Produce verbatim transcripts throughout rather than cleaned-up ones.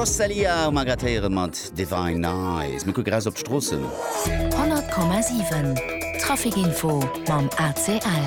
Rosalia Magatéieren mat Divine Nice. Mit gras op Strossen. hundert Komma sieben Trafikinfo mam A C L.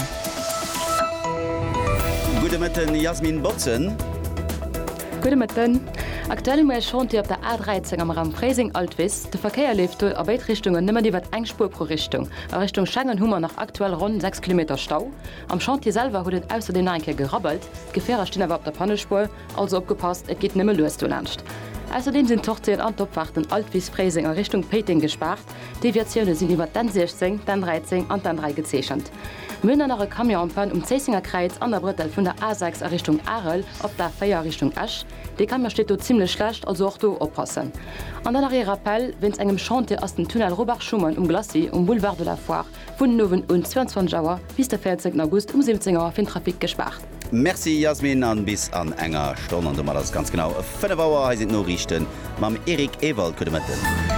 Gute Mitten Jasmin Botzen. Gute Mitten. Aktuell mei schon op der A dreizehn am Ram Freising Altwis. De Verkehr lebt a Weitrichtungen nimmer die wat eng Spur pro Richtung. A Richtung Schengen hummer nach aktuell rund sechs Kilometer Stau. Am Chantier selber huet ausser den Einke gerabbelt. Gefährer stehen aber op der Pannespur, also opgepasst, et geht nimmer los du lernst. Außerdem sind Tochter an Topwachten Altwis Freising in Richtung Peting gespart. Deviationen sind über den sechzehn, den dreizehn und den drei gezeschend. Münner nach Kamionpan um Zesinger Kreuz an der Brettel von der A sechs in Richtung Arel auf der Feier Richtung Asch. Die Kammer steht dort ziemlich schlecht, also auch da aufpassen. An der Nähe Rappel, wenn es einem Chantier aus dem Tunnel Robert-Schumann um Glacis um Boulevard de la Foire von neun und zweiundzwanzig Uhr bis der vierzehnten August um siebzehn Uhr für den Trafik gespart. Merci Jasmin an bis an enger Stunde und das ganz genau. Fünf Uhr sind Nachrichten. Mam Erik Ewald könnte mit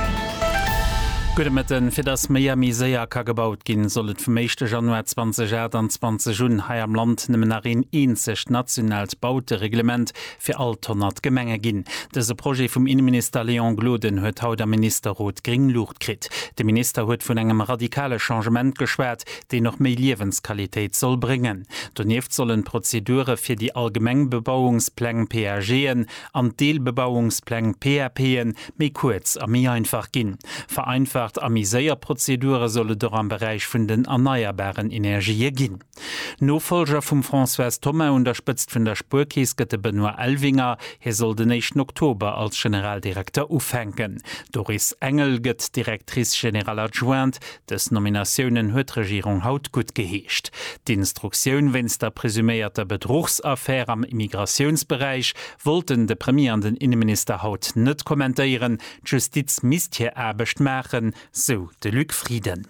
Gudemitten fir das Miami Seaka gebaut ginn sollt vum meigchte Januar zwanzig zwanzig Jun hai am Land nimmen arin eenzecht nationalt baute Reglement fir all tonnert Gemenge ginn. Dese Projekt vum Innenminister Leon Gloden huet haut der Ministerrot Gringlucht krit. De Minister huet vun engem radikale Changement geschwert, de noch méi Liwensqualitéit soll bringen. Doneft sollen Prozedure fir die Allgemengbebauungspläng P R G'en an Deelbebauungspläng P R P'en méi kurz a mi einfach ginn. Vereinfacht Amiséierprozedure solle do am Bereich vun den erneuerbaren Energie ginn. Nofolger vum François Thomas unterspëtzt vun der Spurkieskette Benoit Elvinger, he soll den nächsten Oktober als Generaldirektor ufhängen. Doris Engel gëtt Direktrice General Adjoint, des Nominationen huet Regierung haut gut geheescht. Die Instruktion wenns der presüméierter Betrugsaffaire am Immigrationsbereich wollten de premierenden Innenminister haut net kommentieren, Justiz misst hier erbecht machen, so de Luc Frieden.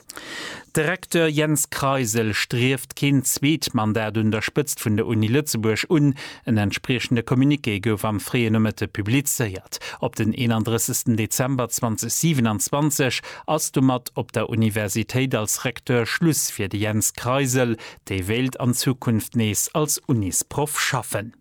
Direktor Jens Kreisel streft kein Zweitmandat unterstützt vun der Uni Lützeburg un, en entsprechende Kommuniqué gouf am freien Nummerte publizeiert. Op den einunddreißigsten Dezember zweitausendsiebenundzwanzig ass du mat op der Universität als Rektor Schluss fir de Jens Kreisel, déi Welt an Zukunft nees als Unisprof schaffen.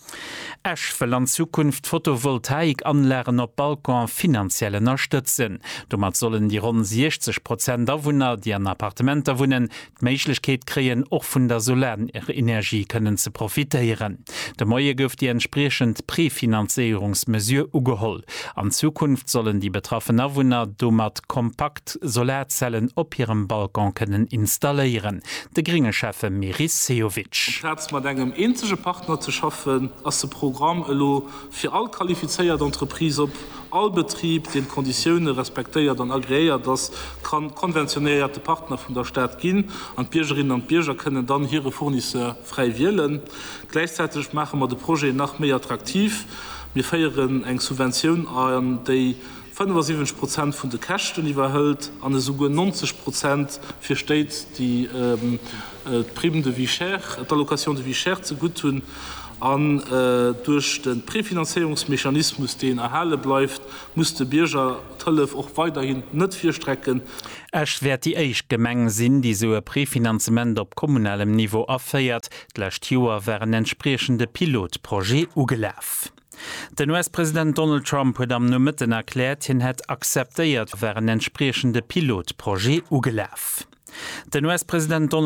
Esch will an Zukunft Photovoltaik anlernen op Balkon finanziell unterstützen. Domat sollen die rund sechzig Prozent der Wohner, die an Appartementer wohnen, die Möglichkeit kreen, auch von der solaren Energie können zu profitieren. Der Neue gibt die entsprechend Präfinanzierungsmesure ugeholl. An Zukunft sollen die betroffenen Wohner domat kompakt Solarzellen op ihrem Balkon können installieren. Der geringe Chef Miris Sejovic. Platz mit einem ähnlichen Partner zu schaffen, als das Programm für all qualifizierte Entreprise op all Betrieb den Konditionen respektiert und agréiert, das kann konventionierte Partner von der Stadt gehen. Und Bürgerinnen und Bürger können dann ihre Fournisseur frei wählen. Gleichzeitig machen wir das Projekt noch mehr attraktiv. Wir feiern eine Subvention an die fünfundsiebzig Prozent von der Kosten überhält, an sogar neunzig Prozent für States, die ähm, äh, Prime de vie chère, die Allokation de vie chère zu gut tun. An äh, durch den Präfinanzierungsmechanismus, den erhalle bleibt, musste Bürger Tölf auch weiterhin nicht viel strecken. Ech werd die eich Gemengen sinn, die so e Präfinanzement op kommunalem Niveau afeiert, d'lächt Joer wären entsprechende Pilotprojekt ugelaf. Den U S-Präsident Donald Trump huet am Numitten erklärt, hin het akzeptiert wären entsprechende Pilotprojekt ugelaf. Den U S-Präsident Donald